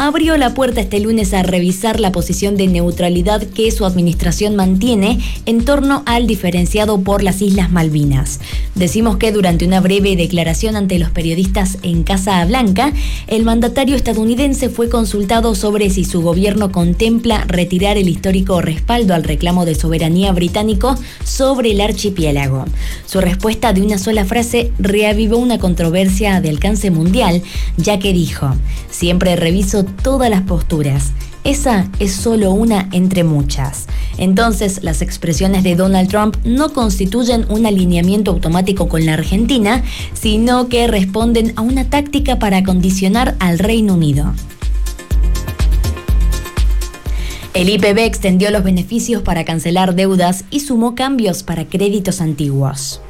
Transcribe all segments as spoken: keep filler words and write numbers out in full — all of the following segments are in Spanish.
abrió la puerta este lunes a revisar la posición de neutralidad que su administración mantiene en torno al diferenciado por las Islas Malvinas. Decimos que durante una breve declaración ante los periodistas en Casa Blanca, el mandatario estadounidense fue consultado sobre si su gobierno contempla retirar el histórico respaldo al reclamo de soberanía británico sobre el archipiélago. Su respuesta de una sola frase reavivó una controversia de alcance mundial, ya que dijo: siempre reviso todas las posturas. Esa es solo una entre muchas. Entonces, las expresiones de Donald Trump no constituyen un alineamiento automático con la Argentina, sino que responden a una táctica para condicionar al Reino Unido. El I P B extendió los beneficios para cancelar deudas y sumó cambios para créditos antiguos.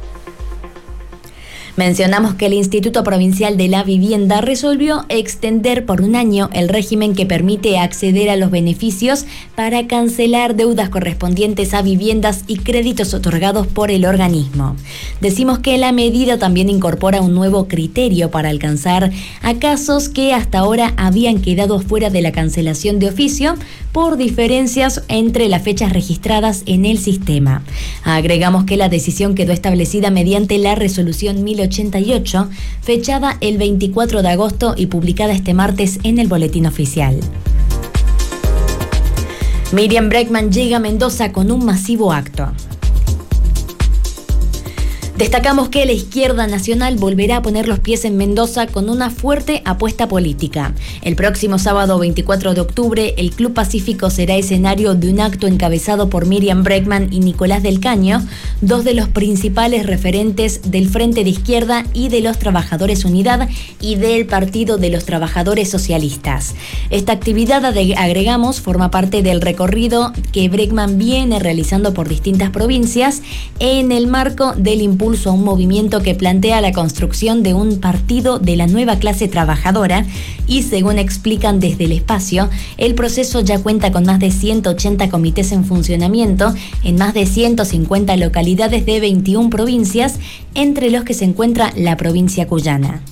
Mencionamos que el Instituto Provincial de la Vivienda resolvió extender por un año el régimen que permite acceder a los beneficios para cancelar deudas correspondientes a viviendas y créditos otorgados por el organismo. Decimos que la medida también incorpora un nuevo criterio para alcanzar a casos que hasta ahora habían quedado fuera de la cancelación de oficio por diferencias entre las fechas registradas en el sistema. Agregamos que la decisión quedó establecida mediante la resolución mil ochenta y ocho, fechada el veinticuatro de agosto y publicada este martes en el Boletín Oficial. Miriam Bregman llega a Mendoza con un masivo acto. Destacamos que la izquierda nacional volverá a poner los pies en Mendoza con una fuerte apuesta política. El próximo sábado veinticuatro de octubre, el Club Pacífico será escenario de un acto encabezado por Miriam Bregman y Nicolás del Caño, dos de los principales referentes del Frente de Izquierda y de los Trabajadores Unidad y del Partido de los Trabajadores Socialistas. Esta actividad, agregamos, forma parte del recorrido que Bregman viene realizando por distintas provincias en el marco del impulso a un movimiento que plantea la construcción de un partido de la nueva clase trabajadora y, según explican desde el espacio, el proceso ya cuenta con más de ciento ochenta comités en funcionamiento en más de ciento cincuenta localidades de veintiuna provincias, entre los que se encuentra la provincia cuyana.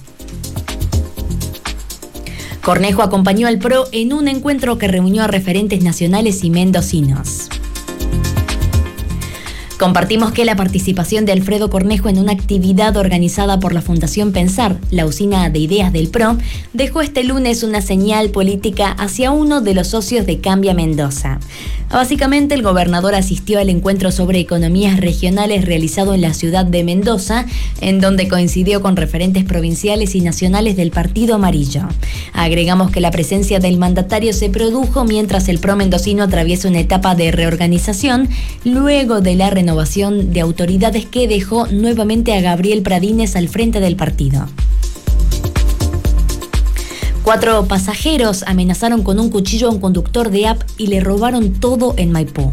Cornejo acompañó al P R O en un encuentro que reunió a referentes nacionales y mendocinos. Compartimos que la participación de Alfredo Cornejo en una actividad organizada por la Fundación Pensar, la usina de ideas del P R O, dejó este lunes una señal política hacia uno de los socios de Cambia Mendoza. Básicamente, el gobernador asistió al encuentro sobre economías regionales realizado en la ciudad de Mendoza, en donde coincidió con referentes provinciales y nacionales del Partido Amarillo. Agregamos que la presencia del mandatario se produjo mientras el P R O mendocino atraviesa una etapa de reorganización, luego de la renovación de autoridades que dejó nuevamente a Gabriel Pradines al frente del partido. Cuatro pasajeros amenazaron con un cuchillo a un conductor de app y le robaron todo en Maipú.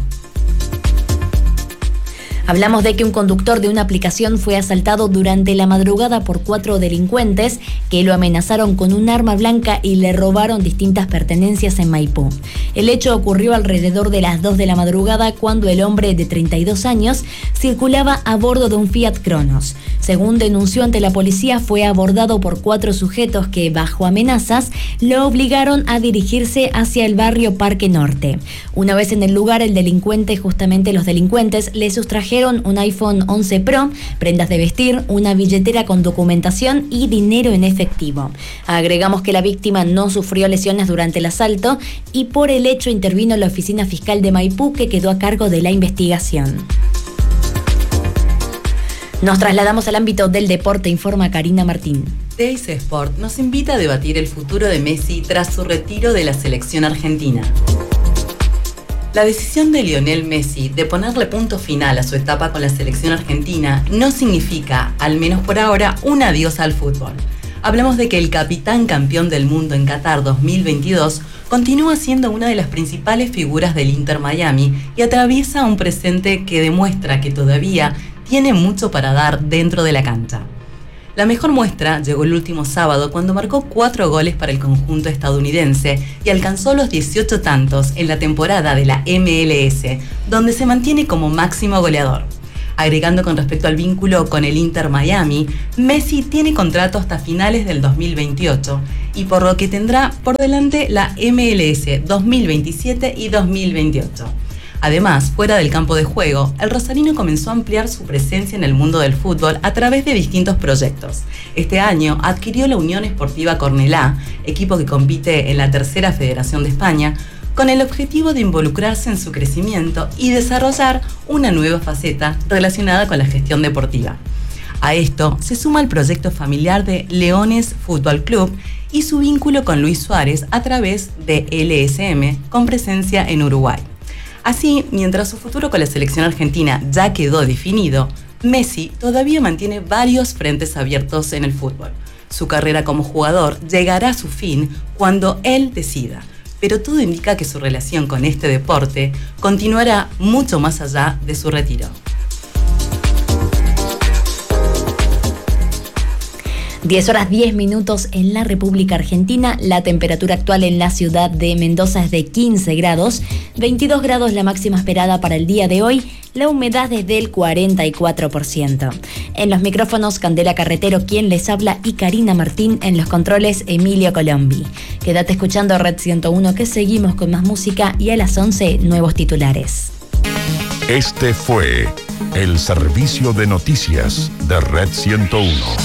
Hablamos de que un conductor de una aplicación fue asaltado durante la madrugada por cuatro delincuentes que lo amenazaron con un arma blanca y le robaron distintas pertenencias en Maipú. El hecho ocurrió alrededor de las dos de la madrugada cuando el hombre de treinta y dos años circulaba a bordo de un Fiat Cronos. Según denunció ante la policía, fue abordado por cuatro sujetos que, bajo amenazas, lo obligaron a dirigirse hacia el barrio Parque Norte. Una vez en el lugar, el delincuente, justamente los delincuentes, le sustrajeron un iPhone once Pro, prendas de vestir, una billetera con documentación y dinero en efectivo. Agregamos que la víctima no sufrió lesiones durante el asalto y por el hecho intervino la oficina fiscal de Maipú, que quedó a cargo de la investigación. Nos trasladamos al ámbito del deporte, informa Karina Martín. Teis Sport nos invita a debatir el futuro de Messi tras su retiro de la selección argentina. La decisión de Lionel Messi de ponerle punto final a su etapa con la selección argentina no significa, al menos por ahora, un adiós al fútbol. Hablamos de que el capitán campeón del mundo en Qatar dos mil veintidós continúa siendo una de las principales figuras del Inter Miami y atraviesa un presente que demuestra que todavía tiene mucho para dar dentro de la cancha. La mejor muestra llegó el último sábado cuando marcó cuatro goles para el conjunto estadounidense y alcanzó los dieciocho tantos en la temporada de la M L S, donde se mantiene como máximo goleador. Agregando con respecto al vínculo con el Inter Miami, Messi tiene contrato hasta finales del dos mil veintiocho y por lo que tendrá por delante la M L S dos mil veintisiete y dos mil veintiocho. Además, fuera del campo de juego, el rosarino comenzó a ampliar su presencia en el mundo del fútbol a través de distintos proyectos. Este año adquirió la Unión Esportiva Cornellá, equipo que compite en la Tercera Federación de España, con el objetivo de involucrarse en su crecimiento y desarrollar una nueva faceta relacionada con la gestión deportiva. A esto se suma el proyecto familiar de Leones Fútbol Club y su vínculo con Luis Suárez a través de L S M, con presencia en Uruguay. Así, mientras su futuro con la selección argentina ya quedó definido, Messi todavía mantiene varios frentes abiertos en el fútbol. Su carrera como jugador llegará a su fin cuando él decida, pero todo indica que su relación con este deporte continuará mucho más allá de su retiro. diez horas diez minutos en la República Argentina. La temperatura actual en la ciudad de Mendoza es de quince grados, veintidós grados la máxima esperada para el día de hoy, la humedad es del cuarenta y cuatro por ciento. En los micrófonos, Candela Carretero, quien les habla, y Karina Martín, en los controles, Emilio Colombi. Quédate escuchando Red ciento uno, que seguimos con más música, y a las once, nuevos titulares. Este fue el servicio de noticias de Red ciento uno.